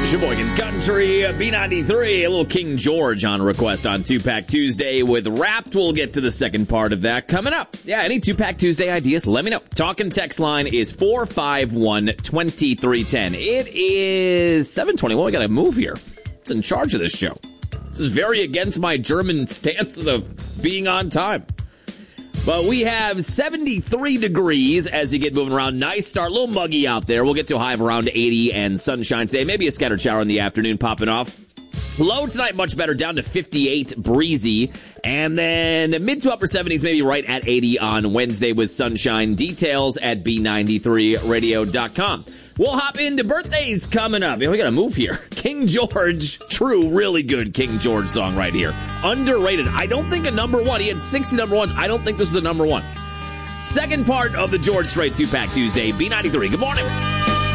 Sheboygan's Country, B93, a little King George on request on 2-Pack Tuesday with Wrapped. We'll get to the second part of that coming up. Yeah, any 2-Pack Tuesday ideas, let me know. Talk and text line is 451-2310. It is 7:21. We got to move here. It's in charge of this show. This is very against my German stances of being on time. But we have 73 degrees as you get moving around. Nice start. A little muggy out there. We'll get to a high of around 80 and sunshine today. Maybe a scattered shower in the afternoon popping off. Low tonight, much better, down to 58, breezy. And then mid to upper 70s, maybe right at 80 on Wednesday with sunshine. Details at b93radio.com. We'll hop into birthdays coming up. We got to move here. King George, true, really good King George song right here. Underrated. I don't think a number one. He had 60 number ones. I don't think this is a number one. Second part of the George Strait 2-Pack Tuesday, B93. Good morning.